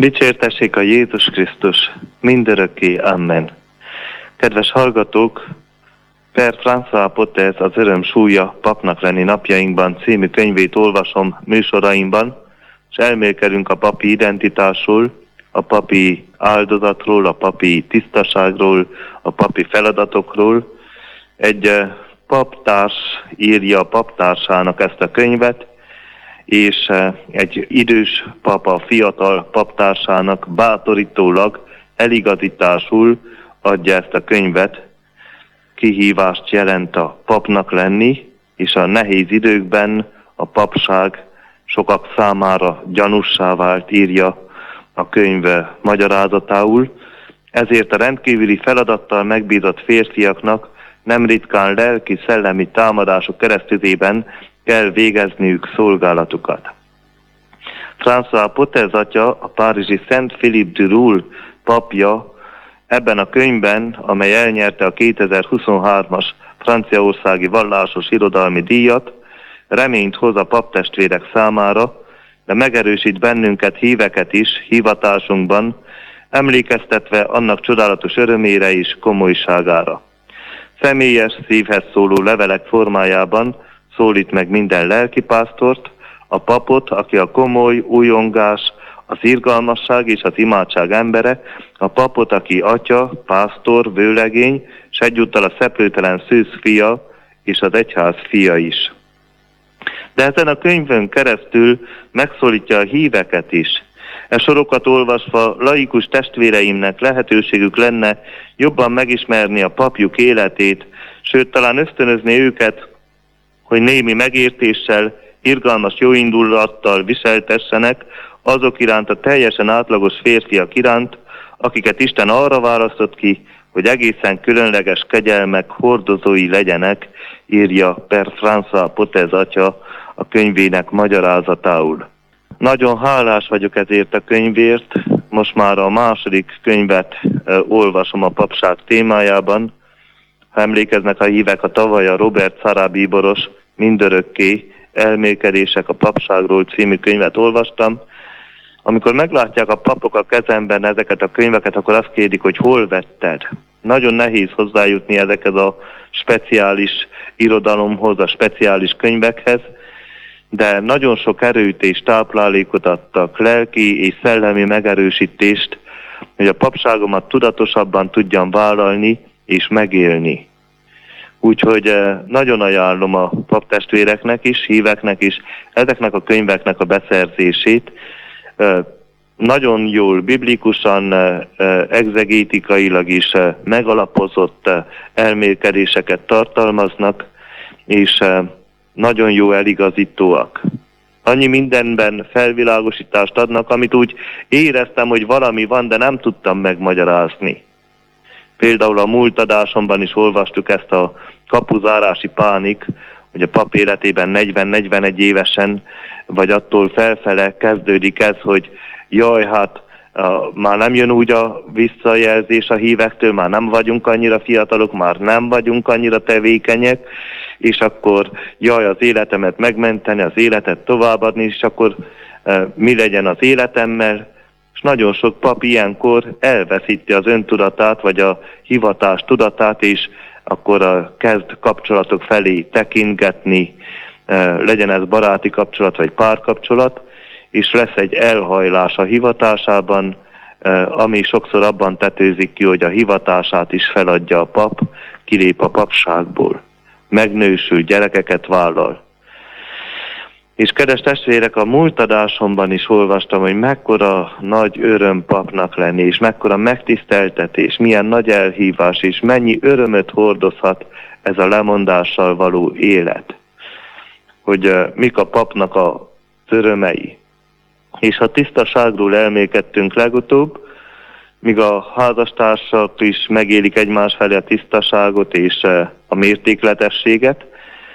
Dicsértessék a Jézus Krisztus, mindörökké, amen. Kedves hallgatók, Per François Potez az Öröm súlya papnak lenni napjainkban című könyvét olvasom műsoraimban, és elmélkedünk a papi identitásról, a papi áldozatról, a papi tisztaságról, a papi feladatokról. Egy paptárs írja a paptársának ezt a könyvet, és egy idős papa fiatal paptársának bátorítólag, eligazításul adja ezt a könyvet. Kihívást jelent a papnak lenni, és a nehéz időkben a papság sokak számára gyanussá vált, írja a könyv magyarázatául. Ezért a rendkívüli feladattal megbízott férfiaknak nem ritkán lelki-szellemi támadások keresztüzében kell végezniük szolgálatukat. François Potez atya, a párizsi Szent Philippe du Roule papja ebben a könyvben, amely elnyerte a 2023-as franciaországi vallásos irodalmi díjat, reményt hoz a paptestvérek számára, de megerősít bennünket, híveket is hivatásunkban, emlékeztetve annak csodálatos örömére és komolyságára. Személyes, szívhez szóló levelek formájában szólít meg minden lelkipásztort, a papot, aki a komoly, újongás, az irgalmasság és az imádság embere, a papot, aki atya, pásztor, vőlegény, és egyúttal a szeplőtelen szűz fia és az egyház fia is. De ezen a könyvön keresztül megszólítja a híveket is. E sorokat olvasva laikus testvéreimnek lehetőségük lenne jobban megismerni a papjuk életét, sőt talán ösztönözni őket, hogy némi megértéssel, irgalmas jóindulattal viseltessenek azok iránt, a teljesen átlagos férfiak iránt, akiket Isten arra választott ki, hogy egészen különleges kegyelmek hordozói legyenek, írja Per François Potez atya a könyvének magyarázatául. Nagyon hálás vagyok ezért a könyvért, most már a második könyvet olvasom a papság témájában. Ha emlékeznek a hívek, a tavaly a Robert Sarah bíboros Mindörökké elmélkedések a papságról című könyvet olvastam. Amikor meglátják a papok a kezemben ezeket a könyveket, akkor azt kérdik, hogy hol vetted. Nagyon nehéz hozzájutni ezekhez a speciális irodalomhoz, a speciális könyvekhez, de nagyon sok erőt és táplálékot adtak, lelki és szellemi megerősítést, hogy a papságomat tudatosabban tudjam vállalni és megélni. Úgyhogy nagyon ajánlom a paptestvéreknek is, híveknek is ezeknek a könyveknek a beszerzését. Nagyon jól, biblikusan, egzegétikailag is megalapozott elmélkedéseket tartalmaznak, és nagyon jó eligazítóak. Annyi mindenben felvilágosítást adnak, amit úgy éreztem, hogy valami van, de nem tudtam megmagyarázni. Például a múlt adásomban is olvastuk ezt a kapuzárási pánik, hogy a pap életében 40-41 évesen, vagy attól felfele kezdődik ez, hogy jaj, hát már nem jön úgy a visszajelzés a hívektől, már nem vagyunk annyira fiatalok, már nem vagyunk annyira tevékenyek, és akkor jaj, az életemet megmenteni, az életet továbbadni, és akkor mi legyen az életemmel? És nagyon sok pap ilyenkor elveszíti az öntudatát, vagy a hivatás tudatát, és akkor kezd kapcsolatok felé tekintgetni, legyen ez baráti kapcsolat, vagy párkapcsolat, és lesz egy elhajlás a hivatásában, ami sokszor abban tetőzik ki, hogy a hivatását is feladja a pap, kilép a papságból, megnősül, gyerekeket vállal. És kedves testvérek, a múlt adásomban is olvastam, hogy mekkora nagy öröm papnak lenni, és mekkora megtiszteltetés, milyen nagy elhívás, és mennyi örömöt hordozhat ez a lemondással való élet. Hogy mik a papnak az örömei. És a tisztaságról elmélkedtünk legutóbb, míg a házastársak is megélik egymás felé a tisztaságot és a mértékletességet.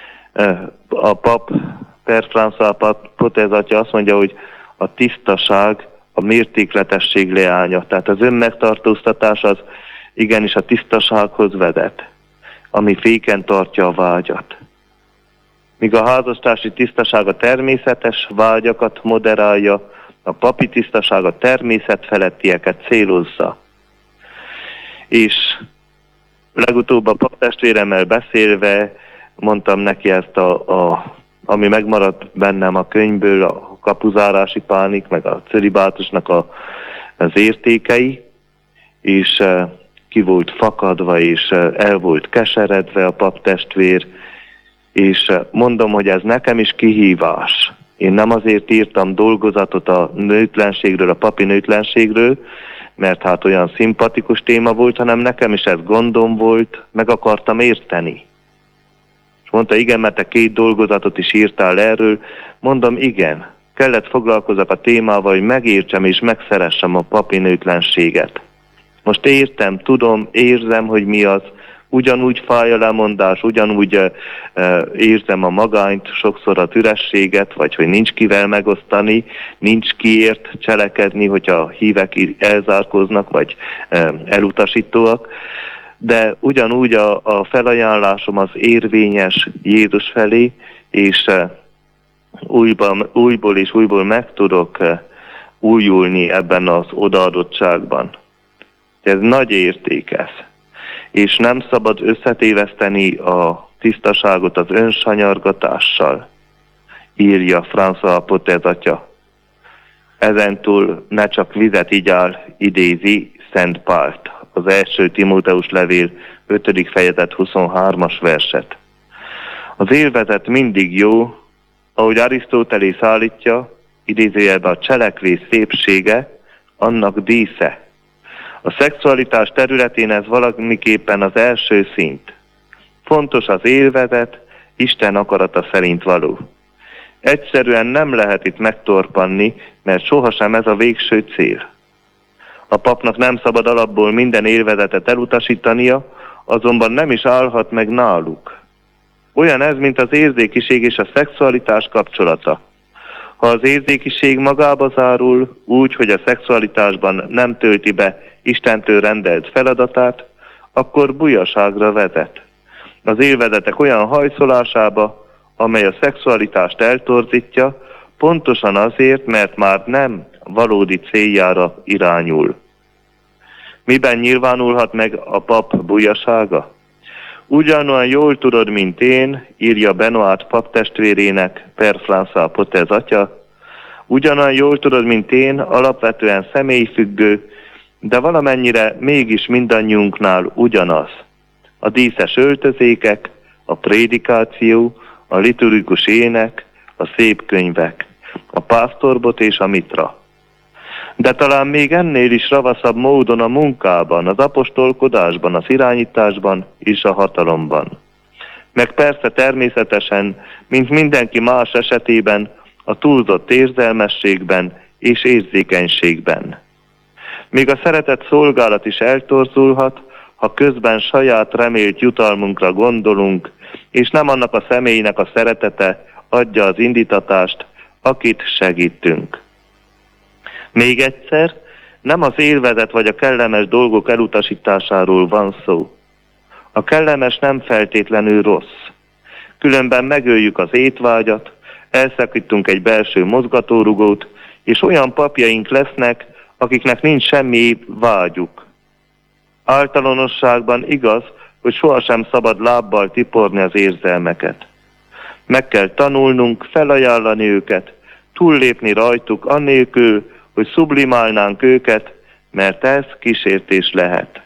A pap, Per François Potez atya azt mondja, hogy a tisztaság a mértékletesség leánya. Tehát az önmegtartóztatás az igenis a tisztasághoz vezet, ami féken tartja a vágyat. Míg a házastársi tisztaság a természetes vágyakat moderálja, a papi tisztaság a természet felettieket célozza. És legutóbb a paptestvéremmel beszélve mondtam neki ezt, ami megmaradt bennem a könyvből, a kapuzárási pánik, meg a cölibátusnak az értékei, és ki volt fakadva, és el volt keseredve a paptestvér, és mondom, hogy ez nekem is kihívás. Én nem azért írtam dolgozatot a nőtlenségről, a papi nőtlenségről, mert hát olyan szimpatikus téma volt, hanem nekem is ez gondom volt, meg akartam érteni. És mondta, igen, mert te 2 dolgozatot is írtál erről. Mondom, igen, kellett foglalkozzak a témával, hogy megértsem és megszeressem a papi nőtlenséget. Most értem, tudom, érzem, hogy mi az. Ugyanúgy fáj a lemondás, ugyanúgy érzem a magányt, sokszor a ürességet, vagy hogy nincs kivel megosztani, nincs kiért cselekedni, hogyha a hívek elzárkóznak, vagy elutasítóak. De ugyanúgy a felajánlásom az érvényes Jézus felé, és újból és újból meg tudok újulni ebben az odaadottságban. Ez nagy érték ez. És nem szabad összetéveszteni a tisztaságot az önsanyargatással, írja François Potez atya. Ezentúl ne csak vizet igyál, idézi Szent Pált, az 1. Timóteus levél 5. fejezet 23-as verset. Az élvezet mindig jó, ahogy Arisztotelész állítja, idézőjelben a cselekvés szépsége, annak dísze. A szexualitás területén ez valamiképpen az első szint. Fontos az élvezet, Isten akarata szerint való. Egyszerűen nem lehet itt megtorpanni, mert sohasem ez a végső cél. A papnak nem szabad alapból minden élvezetet elutasítania, azonban nem is állhat meg náluk. Olyan ez, mint az érzékiség és a szexualitás kapcsolata. Ha az érzékiség magába zárul úgy, hogy a szexualitásban nem tölti be Istentől rendelt feladatát, akkor bujaságra vezet. Az élvezetek olyan hajszolásába, amely a szexualitást eltorzítja, pontosan azért, mert már nem valódi céljára irányul. Miben nyilvánulhat meg a pap bujasága? Ugyanolyan jól tudod, mint én, írja Benoit paptestvérének Père François Potez atya, ugyanolyan jól tudod, mint én, alapvetően személyfüggő, de valamennyire mégis mindannyiunknál ugyanaz. A díszes öltözékek, a prédikáció, a liturgikus ének, a szép könyvek, a pásztorbot és a mitra. De talán még ennél is ravaszabb módon a munkában, az apostolkodásban, az irányításban és a hatalomban. Meg persze természetesen, mint mindenki más esetében, a túlzott érzelmességben és érzékenységben. Még a szeretett szolgálat is eltorzulhat, ha közben saját remélt jutalmunkra gondolunk, és nem annak a személynek a szeretete adja az indítatást, akit segítünk. Még egyszer, nem az élvezet vagy a kellemes dolgok elutasításáról van szó. A kellemes nem feltétlenül rossz. Különben megöljük az étvágyat, elszakítunk egy belső mozgatórugót, és olyan papjaink lesznek, akiknek nincs semmi vágyuk. Általánosságban igaz, hogy sohasem szabad lábbal tiporni az érzelmeket. Meg kell tanulnunk felajánlani őket, túllépni rajtuk annélkül, hogy sublimálnánk őket, mert ez kísértés lehet.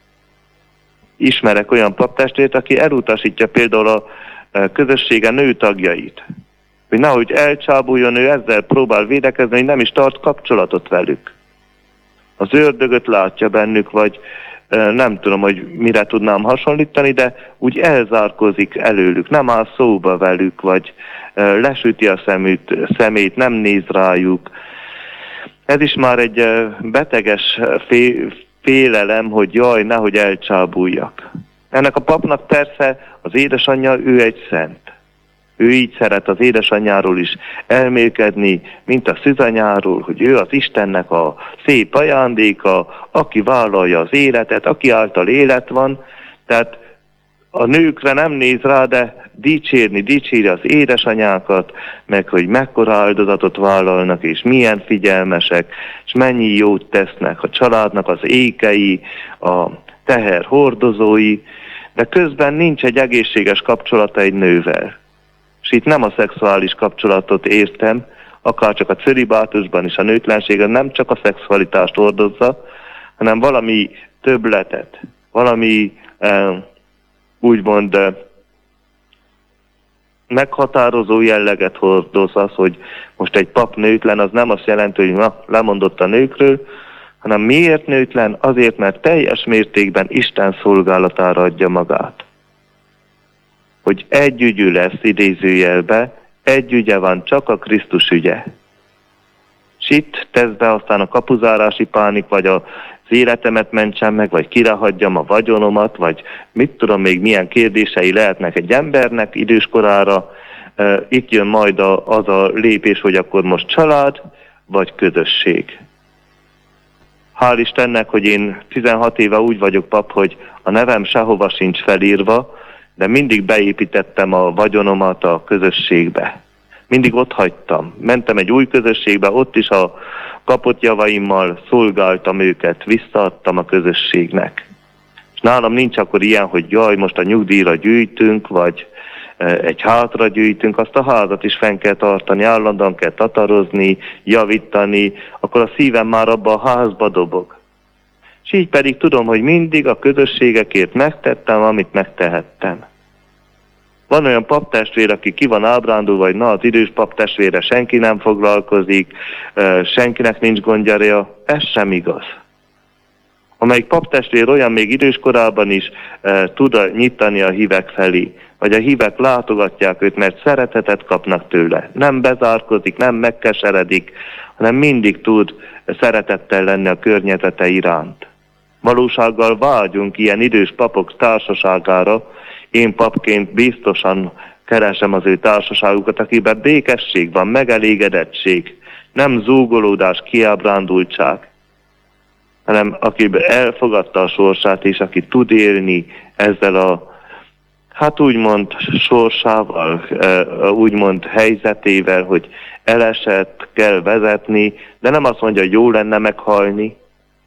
Ismerek olyan paptestvért, aki elutasítja például a közössége nőtagjait, hogy nehogy elcsábuljon, ő ezzel próbál védekezni, hogy nem is tart kapcsolatot velük. Az ördögöt látja bennük, vagy nem tudom, hogy mire tudnám hasonlítani, de úgy elzárkozik előlük, nem áll szóba velük, vagy lesüti a szemét, nem néz rájuk. Ez is már egy beteges félelem, hogy jaj, nehogy elcsábuljak. Ennek a papnak persze az édesanyja, ő egy szent. Ő így szeret az édesanyjáról is elmélkedni, mint a szűzanyáról, hogy ő az Istennek a szép ajándéka, aki vállalja az életet, aki által élet van. Tehát a nőkre nem néz rá, de dicséri az édesanyákat, meg hogy mekkora áldozatot vállalnak, és milyen figyelmesek, és mennyi jót tesznek a családnak az ékei, a teher hordozói, de közben nincs egy egészséges kapcsolata egy nővel. És itt nem a szexuális kapcsolatot értem, akár csak a cölibátusban is a nőtlensége nem csak a szexualitást hordozza, hanem valami többletet, valami úgymond meghatározó jelleget hordoz az, hogy most egy pap nőtlen, az nem azt jelenti, hogy lemondott a nőkről, hanem miért nőtlen? Azért, mert teljes mértékben Isten szolgálatára adja magát. Hogy együgyű lesz idézőjelbe, egy ügye van, csak a Krisztus ügye. És itt tesz be aztán a kapuzárási pánik, vagy az életemet mentsem meg, vagy kirehagyjam a vagyonomat, vagy mit tudom még milyen kérdései lehetnek egy embernek időskorára. Itt jön majd az a lépés, hogy akkor most család, vagy közösség. Hál' Istennek, hogy én 16 éve úgy vagyok pap, hogy a nevem sehova sincs felírva, de mindig beépítettem a vagyonomat a közösségbe. Mindig ott hagytam. Mentem egy új közösségbe, ott is a kapott javaimmal szolgáltam őket, visszaadtam a közösségnek. És nálam nincs akkor ilyen, hogy jaj, most a nyugdíjra gyűjtünk, vagy egy hátra gyűjtünk, azt a házat is fenn kell tartani, állandóan kell tatarozni, javítani, akkor a szívem már abba a házba dobog. És így pedig tudom, hogy mindig a közösségekért megtettem, amit megtehettem. Van olyan paptestvér, aki ki van ábrándulva, vagy na, az idős paptestvére senki nem foglalkozik, senkinek nincs gondjára, ez sem igaz. Amelyik paptestvér olyan még időskorában is tud nyitani a hívek felé, vagy a hívek látogatják őt, mert szeretetet kapnak tőle. Nem bezárkozik, nem megkeseredik, hanem mindig tud szeretettel lenni a környezete iránt. Valósággal vágyunk ilyen idős papok társaságára. Én papként biztosan keresem az ő társaságukat, akiben békesség van, megelégedettség, nem zúgolódás, kiábrándultság, hanem akiben elfogadta a sorsát, és aki tud élni ezzel a, hát úgymond sorsával, úgymond helyzetével, hogy elesett, kell vezetni, de nem azt mondja, hogy jó lenne meghalni.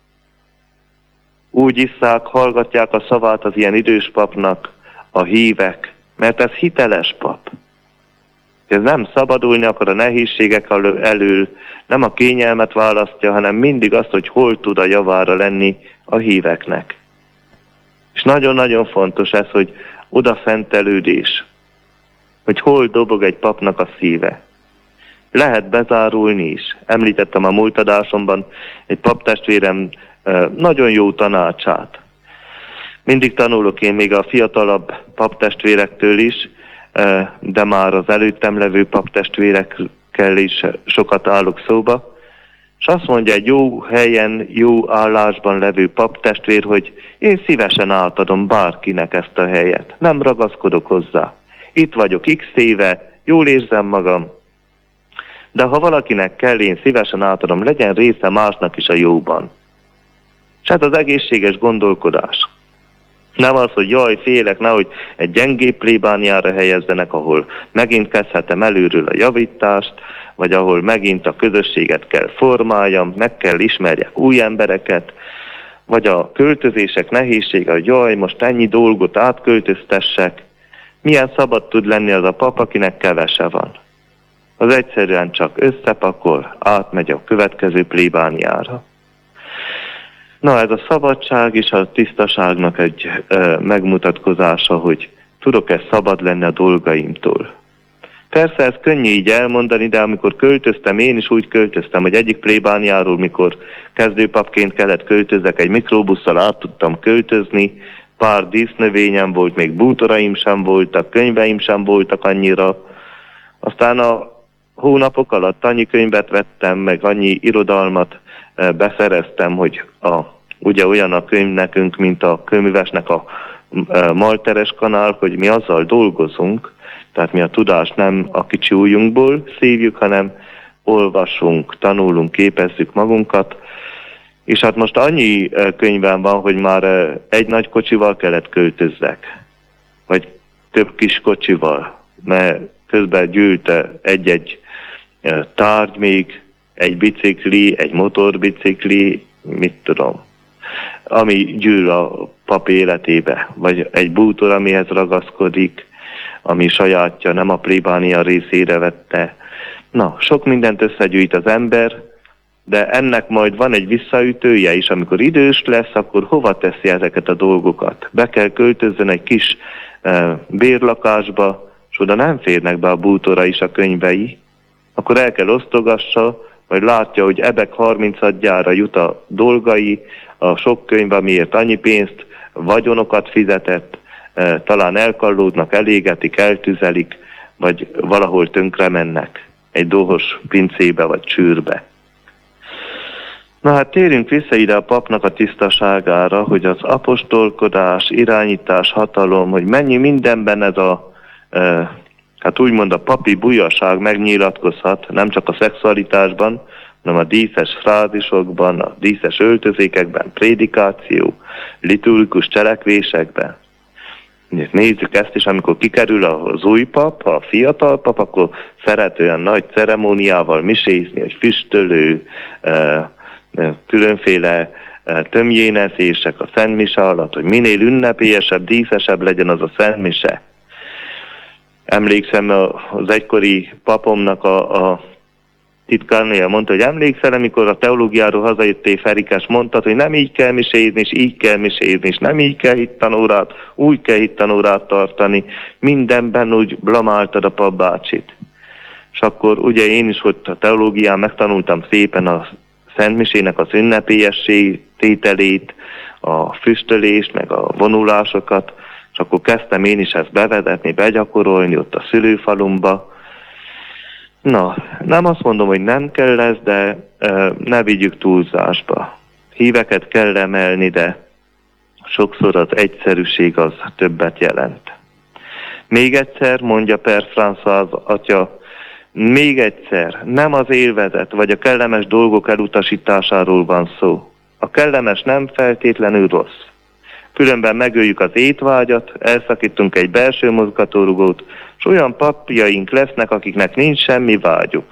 Úgy isszák, hallgatják a szavát az ilyen idős papnak a hívek, mert ez hiteles pap. Ez nem szabadulni akar a nehézségek elől, nem a kényelmet választja, hanem mindig azt, hogy hol tud a javára lenni a híveknek. És nagyon-nagyon fontos ez, hogy odafentelődés, hogy hol dobog egy papnak a szíve. Lehet bezárulni is. Említettem a múlt adásomban egy paptestvérem nagyon jó tanácsát. Mindig tanulok én még a fiatalabb paptestvérektől is, de már az előttem levő paptestvérekkel is sokat állok szóba. És azt mondja egy jó helyen, jó állásban levő paptestvér, hogy én szívesen átadom bárkinek ezt a helyet. Nem ragaszkodok hozzá. Itt vagyok x éve, jól érzem magam. De ha valakinek kell, én szívesen átadom, legyen része másnak is a jóban. És hát az egészséges gondolkodás. Nem az, hogy jaj, félek, nehogy egy gyengébb plébániára helyezzenek, ahol megint kezdhetem előről a javítást, vagy ahol megint a közösséget kell formáljam, meg kell ismerjek új embereket, vagy a költözések nehézsége, hogy jaj, most ennyi dolgot átköltöztessek. Milyen szabad tud lenni az a pap, akinek kevese van. Az egyszerűen csak összepakol, átmegy a következő plébániára. Na, ez a szabadság és a tisztaságnak egy megmutatkozása, hogy tudok-e szabad lenni a dolgaimtól. Persze ez könnyű így elmondani, de amikor költöztem, én is úgy költöztem, hogy egyik plébániáról, mikor kezdőpapként kellett költözzek, egy mikrobusszal át tudtam költözni, pár dísznövényem volt, még bútoraim sem voltak, könyveim sem voltak annyira. Aztán a hónapok alatt annyi könyvet vettem, meg annyi irodalmat beszereztem, hogy ugye olyan a könyv nekünk, mint a kőművesnek a malteres kanál, hogy mi azzal dolgozunk, tehát mi a tudást nem a kicsi ujjunkból szívjuk, hanem olvasunk, tanulunk, képezzük magunkat, és hát most annyi könyvem van, hogy már egy nagy kocsival kellett költözzek. vagy több kis kocsival, mert közben gyűlt egy-egy tárgy még, egy bicikli, egy motorbicikli, mit tudom, ami gyűl a pap életébe, vagy egy bútor, amihez ragaszkodik, ami sajátja, nem a plébánia részére vette. Na, sok mindent összegyűjt az ember, de ennek majd van egy visszaütője is, amikor idős lesz, akkor hova teszi ezeket a dolgokat? Be kell költözzön egy kis bérlakásba, és oda nem férnek be a bútora is a könyvei, akkor el kell osztogassa, vagy látja, hogy ebek 30-adjára jut a dolgai, a sok könyv, amiért annyi pénzt, vagyonokat fizetett, talán elkallódnak, elégetik, eltüzelik, vagy valahol tönkre mennek egy dohos pincébe vagy csűrbe. Na hát térjünk vissza ide a papnak a tisztaságára, hogy az apostolkodás, irányítás, hatalom, hogy mennyi mindenben ez a, hát úgymond a papi bujaság megnyilatkozhat, nem csak a szexualitásban, hanem a díszes frázisokban, a díszes öltözékekben, prédikáció, liturgikus cselekvésekben. Nézzük ezt is, amikor kikerül az új pap, a fiatal pap, akkor szeret olyan nagy ceremóniával misézni, hogy füstölő, különféle tömjénezések a szentmise alatt, hogy minél ünnepélyesebb, díszesebb legyen az a szentmise. Emlékszem, az egykori papomnak a titkárnője mondta, hogy emlékszel, amikor a teológiáról hazajöttél, Ferikás, mondtad, hogy nem így kell misézni, és így kell misézni, és nem így kell hittanórát, úgy kell hittanórát tartani. Mindenben úgy blamáltad a papbácsit. És akkor ugye én is, hogy a teológián megtanultam szépen a szentmisének az ünnepélyessé tételét, a füstölést, meg a vonulásokat, és akkor kezdtem én is ezt bevezetni, begyakorolni ott a szülőfalumba. Na, nem azt mondom, hogy nem kell ez, de ne vigyük túlzásba. Híveket kell emelni, de sokszor az egyszerűség az többet jelent. Még egyszer, mondja Père François atya, még egyszer, nem az élvezet vagy a kellemes dolgok elutasításáról van szó. A kellemes nem feltétlenül rossz. Különben megöljük az étvágyat, elszakítunk egy belső mozgatórugót, és olyan papjaink lesznek, akiknek nincs semmi vágyuk.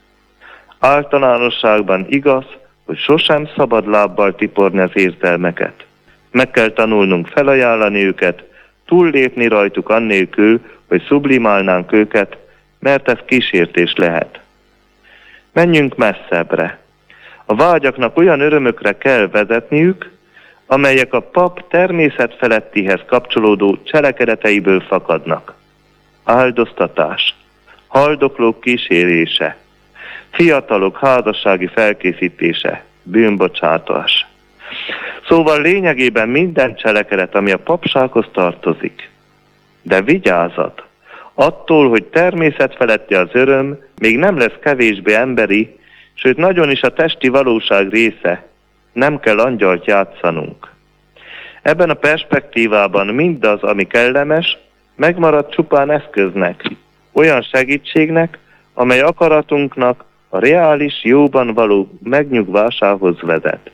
Általánosságban igaz, hogy sosem szabad lábbal tiporni az érzelmeket. Meg kell tanulnunk felajánlani őket, túllépni rajtuk annélkül, hogy sublimálnánk őket, mert ez kísértés lehet. Menjünk messzebbre. A vágyaknak olyan örömökre kell vezetniük, amelyek a pap természetfelettihez kapcsolódó cselekedeteiből fakadnak. Áldoztatás, haldoklók kísérése, fiatalok házassági felkészítése, bűnbocsátás. Szóval lényegében minden cselekedet, ami a papsághoz tartozik. De vigyázat! Attól, hogy természetfeletti az öröm, még nem lesz kevésbé emberi, sőt nagyon is a testi valóság része. Nem kell angyalt játszanunk. Ebben a perspektívában mindaz, ami kellemes, megmarad csupán eszköznek, olyan segítségnek, amely akaratunknak a reális, jóban való megnyugvásához vezet.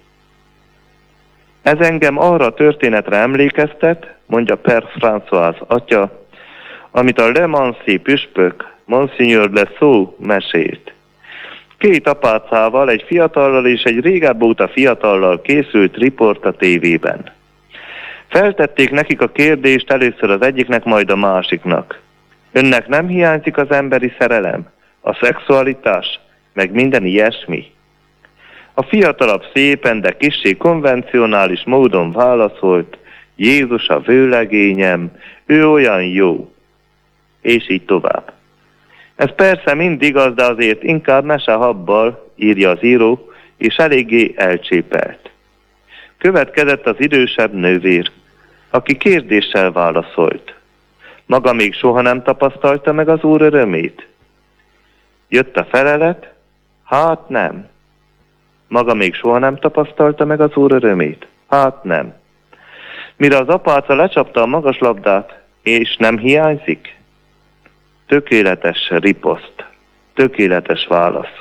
Ez engem arra a történetre emlékeztet, mondja Père François atya, amit a Le Mansi püspök, Monsignor Le Sceau mesélt. 2 apácával, egy fiatallal és egy régebb óta fiatallal készült riport a tévében. Feltették nekik a kérdést először az egyiknek, majd a másiknak. Önnek nem hiányzik az emberi szerelem, a szexualitás, meg minden ilyesmi? A fiatalabb szépen, de kissé konvencionális módon válaszolt, Jézus a vőlegényem, ő olyan jó. És így tovább. Ez persze mind igaz, de azért inkább mesehabbal, írja az író, és eléggé elcsépelt. Következett az idősebb nővér, aki kérdéssel válaszolt. Maga még soha nem tapasztalta meg az Úr örömét? Jött a felelet, hát nem. Maga még soha nem tapasztalta meg az Úr örömét? Hát nem. Mire az apáca lecsapta a magas labdát, és nem hiányzik? Tökéletes riposzt, tökéletes válasz.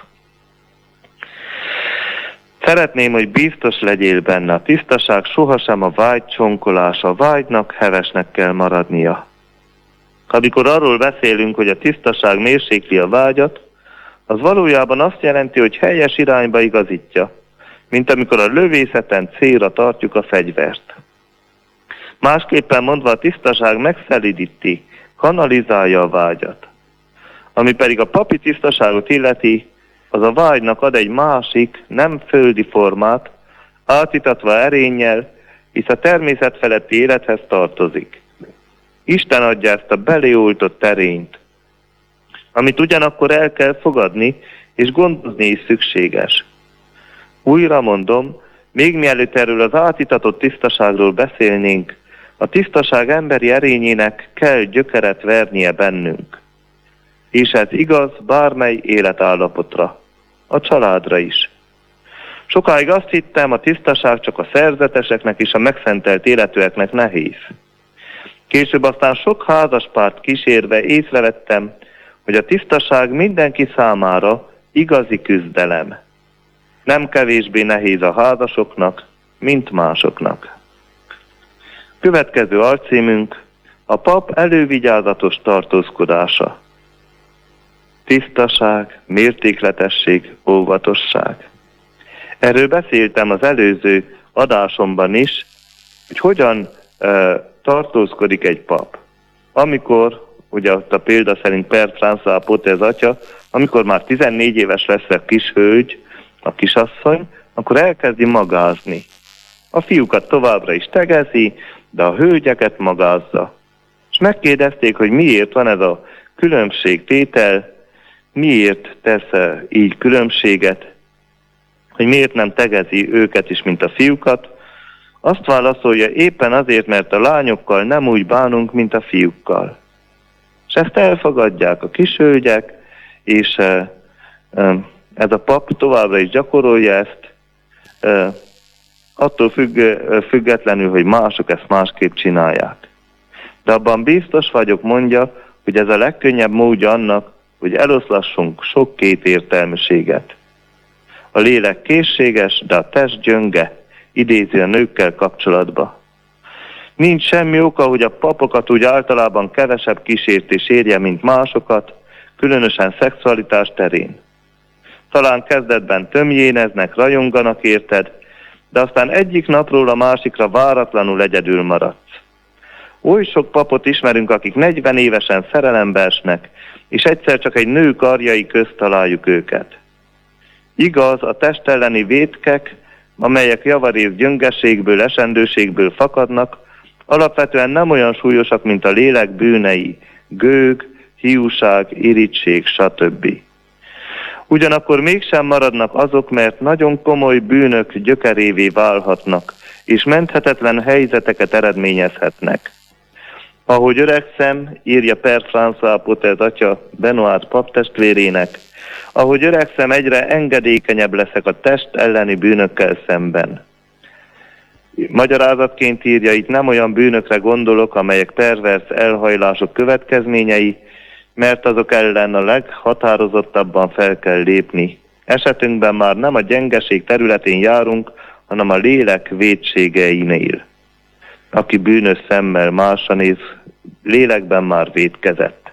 Szeretném, hogy biztos legyél benne, a tisztaság sohasem a vágy csonkolása, a vágynak hevesnek kell maradnia. Amikor arról beszélünk, hogy a tisztaság mérsékli a vágyat, az valójában azt jelenti, hogy helyes irányba igazítja, mint amikor a lövészeten célra tartjuk a fegyvert. Másképpen mondva, a tisztaság megszelídíti, kanalizálja a vágyat. Ami pedig a papi tisztaságot illeti, az a vágynak ad egy másik, nem földi formát, átítatva erénnyel, hisz a természet feletti élethez tartozik. Isten adja ezt a beleoltott erényt, amit ugyanakkor el kell fogadni, és gondozni is szükséges. Újra mondom, még mielőtt erről az átítatott tisztaságról beszélnénk, a tisztaság emberi erényének kell gyökeret vernie bennünk. És ez igaz bármely életállapotra, a családra is. Sokáig azt hittem, a tisztaság csak a szerzeteseknek és a megszentelt életűeknek nehéz. Később aztán sok házaspárt kísérve észrevettem, hogy a tisztaság mindenki számára igazi küzdelem. Nem kevésbé nehéz a házasoknak, mint másoknak. Következő alcímünk a pap elővigyázatos tartózkodása. Tisztaság, mértékletesség, óvatosság. Erről beszéltem az előző adásomban is, hogy hogyan tartózkodik egy pap. Amikor, ugye ott a példa szerint Père François Potez atya, amikor már 14 éves lesz a kis hölgy, a kisasszony, akkor elkezdi magázni. A fiúkat továbbra is tegezi, de a hölgyeket magázza. És megkérdezték, hogy miért van ez a különbségtétel, miért tesz így különbséget, hogy miért nem tegezi őket is, mint a fiúkat. Azt válaszolja, éppen azért, mert a lányokkal nem úgy bánunk, mint a fiúkkal. És ezt elfogadják a kis hölgyek, és ez a pap továbbra is gyakorolja ezt, attól függetlenül, hogy mások ezt másképp csinálják. De abban biztos vagyok, mondja, hogy ez a legkönnyebb módja annak, hogy eloszlassunk sok kétértelműséget. A lélek készséges, de a test gyönge, idézi a nőkkel kapcsolatba. Nincs semmi oka, hogy a papokat úgy általában kevesebb kísértés érje, mint másokat, különösen szexualitás terén. Talán kezdetben tömjéneznek, rajonganak érted, de aztán egyik napról a másikra váratlanul egyedül maradsz. Oly sok papot ismerünk, akik 40 évesen szerelembe esnek, és egyszer csak egy nő karjai közt találjuk őket. Igaz, a test elleni vétkek, amelyek javarész gyöngeségből, esendőségből fakadnak, alapvetően nem olyan súlyosak, mint a lélek bűnei, gőg, hiúság, irigység, stb. Ugyanakkor mégsem maradnak azok, mert nagyon komoly bűnök gyökerévé válhatnak, és menthetetlen helyzeteket eredményezhetnek. Ahogy öregszem, írja Père François Potez atya Benoit paptestvérének, ahogy öregszem, egyre engedékenyebb leszek a test elleni bűnökkel szemben. Magyarázatként írja, itt nem olyan bűnökre gondolok, amelyek pervers elhajlások következményei, mert azok ellen a leghatározottabban fel kell lépni. Esetünkben már nem a gyengeség területén járunk, hanem a lélek vétségeinél. Aki bűnös szemmel másra néz, lélekben már vétkezett.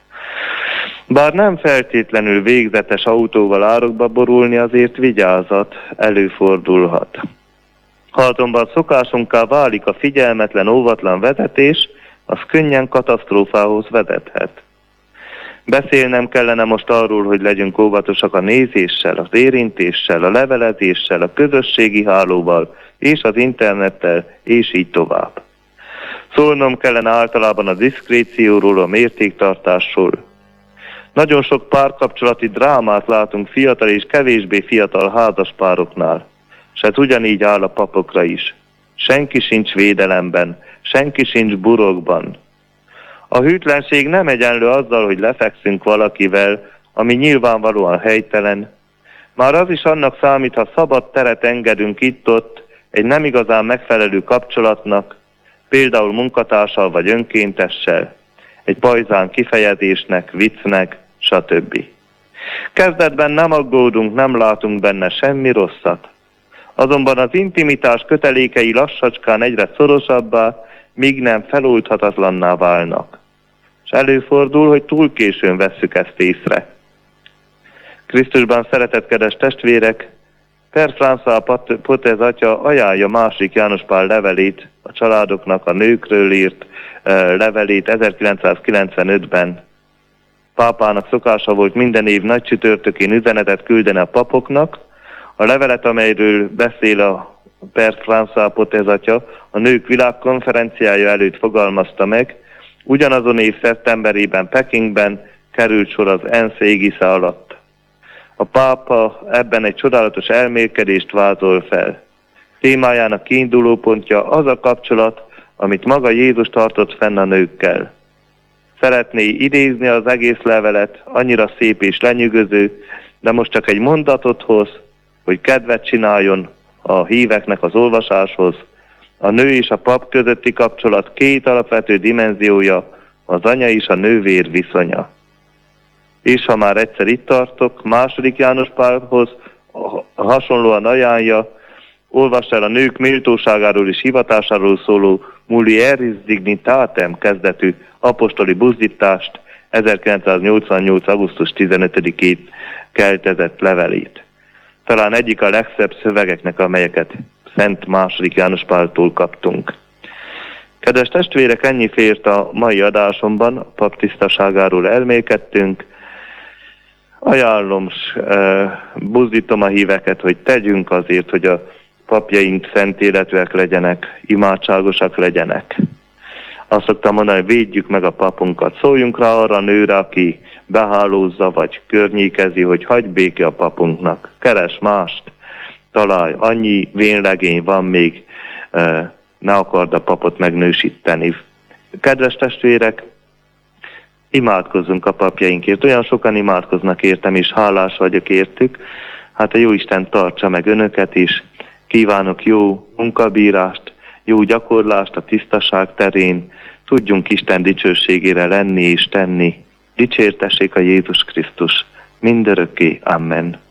Bár nem feltétlenül végzetes autóval árokba borulni, azért vigyázat, előfordulhat. Ha azonban szokásunká válik a figyelmetlen, óvatlan vezetés, az könnyen katasztrófához vezethet. Beszélnem kellene most arról, hogy legyünk óvatosak a nézéssel, az érintéssel, a levelezéssel, a közösségi hálóval, és az internettel, és így tovább. Szólnom kellene általában a diszkrécióról, a mértéktartásról. Nagyon sok párkapcsolati drámát látunk fiatal és kevésbé fiatal házaspároknál, és ez ugyanígy áll a papokra is. Senki sincs védelemben, senki sincs burokban. A hűtlenség nem egyenlő azzal, hogy lefekszünk valakivel, ami nyilvánvalóan helytelen. Már az is annak számít, ha szabad teret engedünk itt-ott egy nem igazán megfelelő kapcsolatnak, például munkatársal vagy önkéntessel, egy pajzán kifejezésnek, viccnek, stb. Kezdetben nem aggódunk, nem látunk benne semmi rosszat. Azonban az intimitás kötelékei lassacskán egyre szorosabbá, míg nem feloldhatatlanná válnak. És előfordul, hogy túl későn vesszük ezt észre. Krisztusban szeretett kedves testvérek, Per François Potez atya ajánlja második János Pál levelét, a családoknak a nőkről írt levelét 1995-ben. Pápának szokása volt minden év nagy csütörtökén üzenetet küldeni a papoknak. A levelet, amelyről beszél a Per François Potez atya, a Nők Világkonferenciája előtt fogalmazta meg. Ugyanazon év szeptemberében Pekingben került sor az ENSZ égisze alatt. A pápa ebben egy csodálatos elmélkedést vázol fel. Témájának kiindulópontja az a kapcsolat, amit maga Jézus tartott fenn a nőkkel. Szeretné idézni az egész levelet, annyira szép és lenyűgöző, de most csak egy mondatot hoz, hogy kedvet csináljon a híveknek az olvasáshoz. A nő és a pap közötti kapcsolat két alapvető dimenziója, az anya és a nővér viszonya. És ha már egyszer itt tartok, második János Pálhoz hasonlóan ajánlja, olvassa el a nők méltóságáról és hivatásáról szóló Mulieris Dignitatem kezdetű apostoli buzdítást, 1988. augusztus 15-ét keltezett levelét. Talán egyik a legszebb szövegeknek, amelyeket Szent második János Páltól kaptunk. Kedves testvérek, ennyi fért a mai adásomban, a pap tisztaságáról elmélkedtünk. Ajánlom, buzdítom a híveket, hogy tegyünk azért, hogy a papjaink szent életűek legyenek, imádságosak legyenek. Azt szoktam mondani, hogy védjük meg a papunkat. Szóljunk rá arra a nőre, aki behálózza vagy környékezi, hogy hagyj béke a papunknak. Keres mást, találj, annyi vénlegény van még, ne akard a papot megnősíteni. Kedves testvérek, imádkozzunk a papjainkért. Olyan sokan imádkoznak értem, és hálás vagyok értük. Hát a Jóisten tartsa meg önöket is. Kívánok jó munkabírást, jó gyakorlást a tisztaság terén. Tudjunk Isten dicsőségére lenni és tenni. Dicsértessék a Jézus Krisztus. Mindörökké. Amen.